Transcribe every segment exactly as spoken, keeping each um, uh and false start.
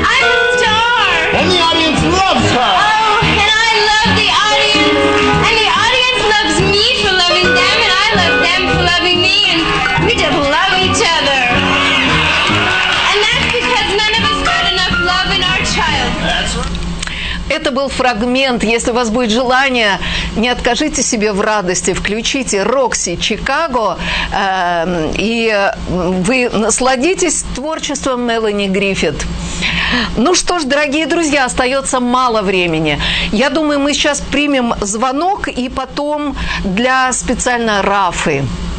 I'm a star. And the audience loves her. Oh, and I love the audience. And the audience loves me for loving them, and I love them for loving me, and we just love each other. And that's because none of us got enough love in our childhood. That's right. Это был фрагмент. Если у вас будет желание, не откажите себе в радости, включите «Рокси Чикаго», э, и вы насладитесь творчеством Мелани Гриффит. Ну что ж, дорогие друзья, остается мало времени. Я думаю, мы сейчас примем звонок, и потом для специально Рафы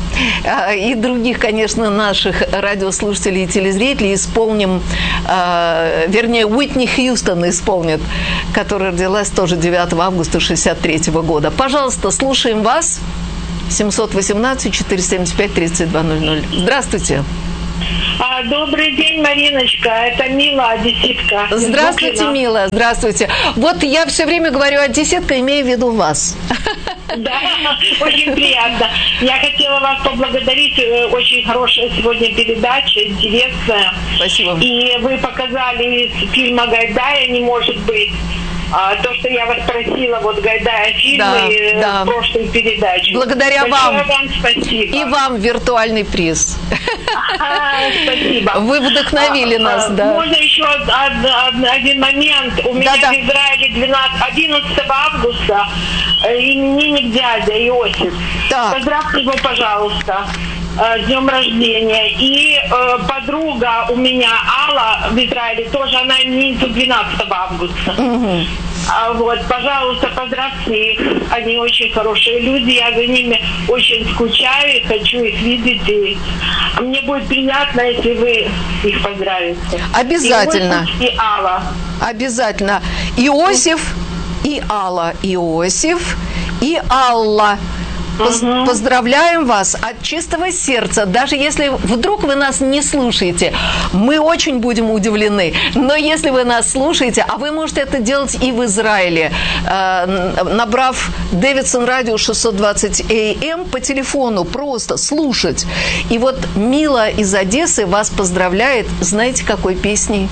и других, конечно, наших радиослушателей и телезрителей исполним, э, вернее, Уитни Хьюстон исполнит, которая родилась тоже девятого августа шестьдесят третьего года. Пожалуйста, слушаем вас. семь один восемь четыре семь пять три два ноль ноль. Здравствуйте. Добрый день, Мариночка. Это Мила, одесситка. Здравствуйте, Мила. Здравствуйте. Вот я все время говорю одесситка, имею в виду вас. Да, очень приятно. Я хотела вас поблагодарить. Очень хорошая сегодня передача, интересная. Спасибо. И вы показали из фильма Гайдая «Не может быть». А, то, что я вас просила, вот Гайдая фильмы, да, да. в прошлой передаче. Благодаря Большое вам. вам спасибо. И вам виртуальный приз. Ага, спасибо. Вы вдохновили а, нас, а, да. Можно еще один момент. У меня да, в Израиле одиннадцатого августа именинник дядя Иосиф. Так. Поздравьте его, пожалуйста. С днем рождения. И э, подруга у меня, Алла, в Израиле, тоже она именинница двенадцатого августа. Угу. А, вот, пожалуйста, поздравьте их. Они очень хорошие люди. Я за ними очень скучаю и хочу их видеть. И мне будет приятно, если вы их поздравите. Обязательно. И, и Алла. Обязательно. Иосиф и Алла. Иосиф и Алла. Поз- угу. Поздравляем вас от чистого сердца. Даже если вдруг вы нас не слушаете, мы очень будем удивлены. Но если вы нас слушаете, а вы можете это делать и в Израиле, э, набрав Дэвидсон радио шестьсот двадцать эй эм по телефону, просто слушать. И вот Мила из Одессы вас поздравляет, знаете, какой песней?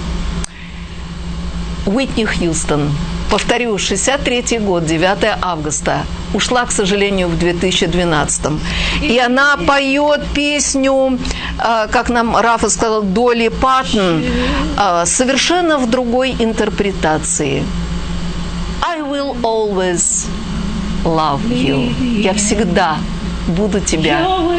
Уитни Хьюстон. Повторю, шестьдесят третий год, девятого августа. Ушла, к сожалению, в две тысячи двенадцатом. И она поет песню, как нам Рафа сказал, Долли Партон, совершенно в другой интерпретации. I will always love you. Я всегда буду тебя